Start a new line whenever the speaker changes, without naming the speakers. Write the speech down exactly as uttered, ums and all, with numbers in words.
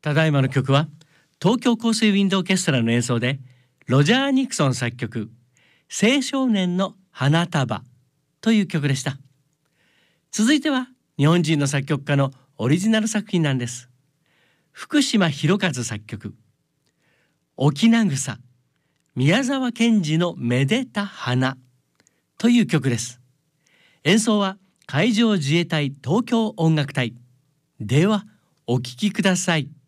ただいまの曲は東京香水ウィンドオーケストラの演奏でロジャー・ニクソン作曲青少年の花束という曲でした。続いては日本人の作曲家のオリジナル作品なんです。福島博和作曲沖なぐさ宮沢賢治のめでた花という曲です。演奏は海上自衛隊東京音楽隊。ではお聴きください。